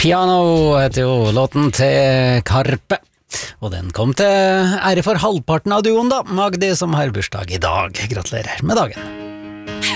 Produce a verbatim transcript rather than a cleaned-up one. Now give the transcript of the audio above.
Piano heter jo låten til Karpe, og den kom til ære for halvparten av duoen da, Magdi som har bursdag i dag. Gratulerer med dagen.